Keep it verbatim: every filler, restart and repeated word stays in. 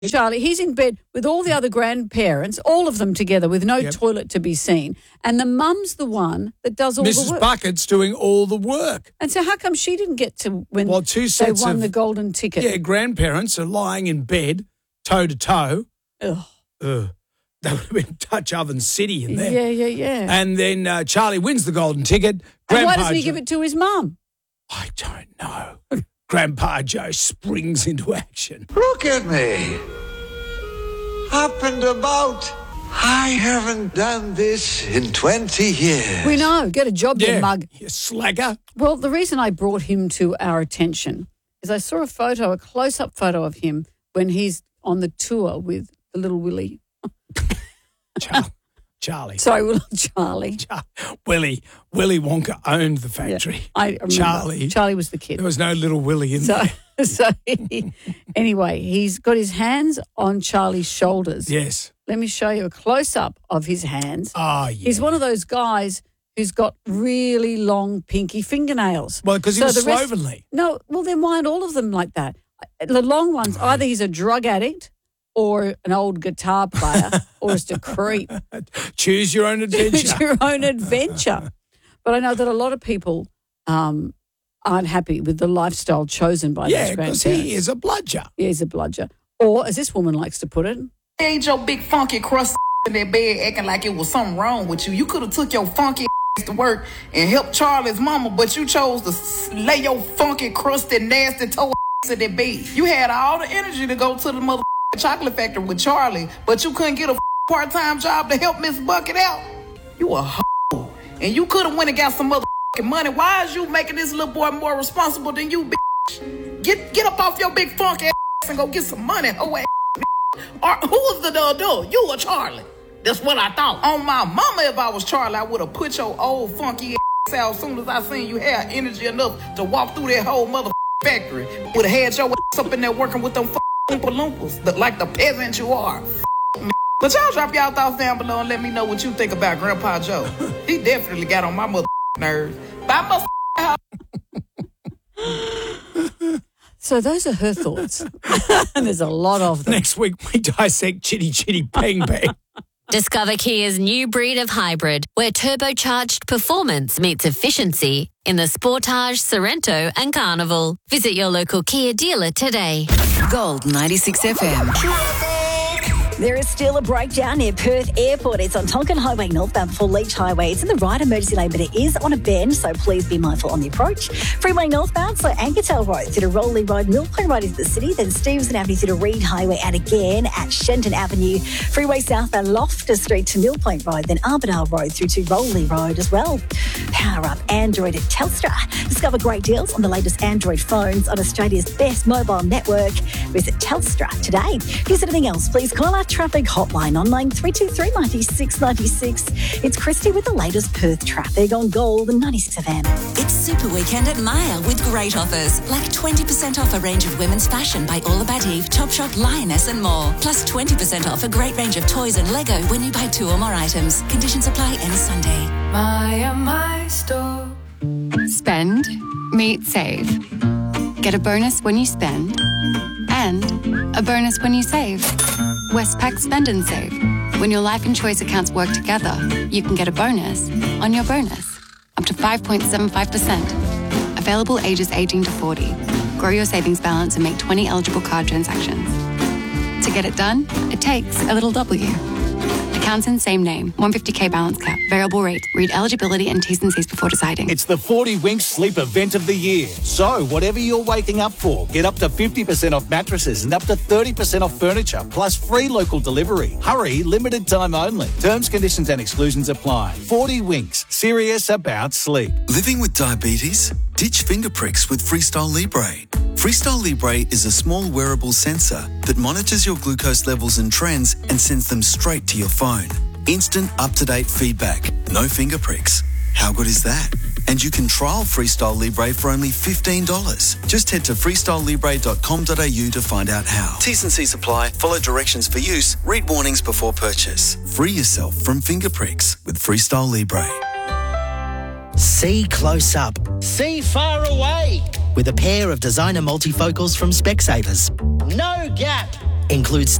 Charlie, he's in bed with all the other grandparents, all of them together with no Yep. toilet to be seen. And the mum's the one that does all Missus the work. Bucket's doing all the work. And so how come she didn't get to when Well, two they sets won of- the golden ticket? Yeah, grandparents are lying in bed, toe to toe. Ugh. Ugh. That would have been Touch Oven City in there. Yeah, yeah, yeah. And then uh, Charlie wins the golden ticket. And Grandpa why doesn't he Jo- give it to his mum? I don't know. Grandpa Joe springs into action. Look at me. Up and about. I haven't done this in twenty years. We know. Get a job, Yeah, you mug. you slacker. Well, the reason I brought him to our attention is I saw a photo, a close-up photo of him when he's on the tour with the little Willie. Char- Charlie. Sorry, little Charlie. Char- Willy. Willy Wonka owned the Yeah, factory. I remember. Charlie. Charlie was the kid. There was no little Willy in So, there. so he, anyway, he's got his hands on Charlie's shoulders. Yes. Let me show you a close-up of his hands. Oh, yeah. He's one of those guys who's got really long, pinky fingernails. Well, because he So was the rest- slovenly. No, well, then why aren't all of them like that? The long ones, either he's a drug addict or an old guitar player or just a creep. Choose your own adventure. Choose your own adventure. But I know that a lot of people um, aren't happy with the lifestyle chosen by Yeah, these because grandparents. he is a bludger. Yeah, he's a bludger. Or, as this woman likes to put it, Ain't your big funky crust in that bed acting like it was something wrong with you. You could have took your funky ass to work and helped Charlie's mama, but you chose to s- lay your funky, crusty, nasty toe ass in that bed. You had all the energy to go to the mother chocolate factory with Charlie, but you couldn't get a part-time job to help Miss Bucket out. You a hoe. And you could have went and got some mother money. Why is you making this little boy more responsible than you, bitch? Get get up off your big funky ass and go get some money, hoe ass. Or who was the adult? You or Charlie? That's what I thought. On my mama, if I was Charlie, I would have put your old funky ass out as soon as I seen you had energy enough to walk through that whole mother factory. Would have had your ass up in there working with them Oompa Loompas, the- like the peasant you are. But y'all drop y'all thoughts down below and let me know what you think about Grandpa Joe. He definitely got on my mother nerves. Bye, mother. so those are her thoughts. And there's a lot of them. Next week, we dissect Chitty Chitty Bang Bang. Discover Kia's new breed of hybrid, where turbocharged performance meets efficiency in the Sportage, Sorrento and Carnival. Visit your local Kia dealer today. Gold ninety-six F M. There is still a breakdown near Perth Airport. It's on Tonkin Highway northbound before Leach Highway. It's in the right emergency lane, but it is on a bend, so please be mindful on the approach. Freeway northbound, so Ankertail Road through to Rowley Road, Mill Point Road into the city, then Stevenson Avenue through to Reed Highway, and again at Shenton Avenue. Freeway southbound Loftus Street to Mill Point Road, then Armadale Road through to Rowley Road as well. Power up Android at Telstra. Discover great deals on the latest Android phones on Australia's best mobile network. Visit Telstra today. If there's anything else, please call our traffic hotline on line three two three, nine six nine six. It's Christy with the latest Perth traffic on Gold and ninety-six F M. It's Super Weekend at Maya with great offers, like twenty percent off a range of women's fashion by All About Eve, Topshop, Lioness and more. Plus twenty percent off a great range of toys and Lego when you buy two or more items. Conditions apply any Sunday. Maya, my store. Spend, meet, save. Get a bonus when you spend and a bonus when you save. Westpac Spend and Save. When your life and choice accounts work together, you can get a bonus on your bonus, up to five point seven five percent. Available ages eighteen to forty. Grow your savings balance and make twenty eligible card transactions. To get it done, it takes a little W. Accounts in same name, one hundred fifty K balance cap, variable rate. Read eligibility and T's and C's before deciding. It's the forty Winks Sleep Event of the Year. So, whatever you're waking up for, get up to fifty percent off mattresses and up to thirty percent off furniture, plus free local delivery. Hurry, limited time only. Terms, conditions and exclusions apply. forty Winks, serious about sleep. Living with diabetes? Ditch finger pricks with Freestyle Libre. Freestyle Libre is a small wearable sensor that monitors your glucose levels and trends and sends them straight to your phone. Instant, up-to-date feedback. No finger pricks. How good is that? And you can trial Freestyle Libre for only fifteen dollars. Just head to freestyle libre dot com dot a u to find out how. T's and C's apply. Follow directions for use. Read warnings before purchase. Free yourself from finger pricks with Freestyle Libre. See close up. See far away. With a pair of designer multifocals from Specsavers. No gap. Includes